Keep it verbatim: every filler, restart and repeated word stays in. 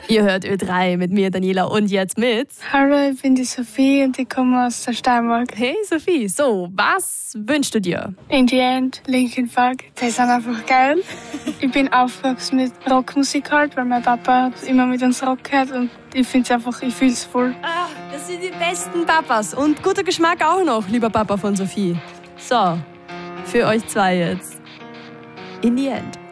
Ihr hört Ö drei mit mir, Daniela, und jetzt mit... Hallo, ich bin die Sophie und ich komme aus der Steiermark. Hey Sophie, so, was wünschst du dir? In the End, Linkin Park, die sind einfach geil. Ich bin aufgewachsen mit Rockmusik halt, weil mein Papa hat immer mit uns Rock gehört und ich finde es einfach, ich fühle es voll. Ah, das sind die besten Papas und guter Geschmack auch noch, lieber Papa von Sophie. So, für euch zwei jetzt. In the End.